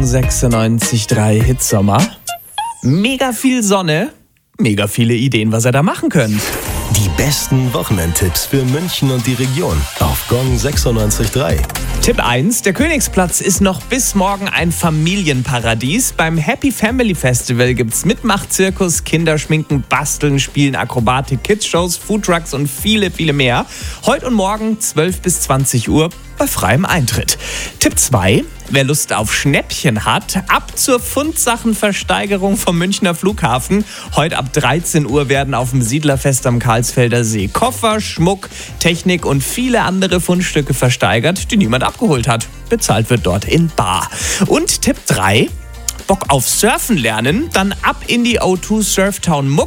Gong 96.3 Hitsommer. Mega viel Sonne, mega viele Ideen, was ihr da machen könnt. Die besten Wochenendtipps für München und die Region auf Gong 96.3. Tipp 1. Der Königsplatz ist noch bis morgen ein Familienparadies. Beim Happy Family Festival gibt's Mitmachzirkus, Kinderschminken, Basteln, Spielen, Akrobatik, Kids-Shows, Foodtrucks und viele, viele mehr. Heute und morgen 12 bis 20 Uhr bei freiem Eintritt. Tipp 2. Wer Lust auf Schnäppchen hat, ab zur Fundsachenversteigerung vom Münchner Flughafen. Heute ab 13 Uhr werden auf dem Siedlerfest am Karlsfelder See Koffer, Schmuck, Technik und viele andere Fundstücke versteigert, die niemand abgeholt hat. Bezahlt wird dort in bar. Und Tipp 3. Bock auf Surfen lernen? Dann ab in die O2 Surftown Muck.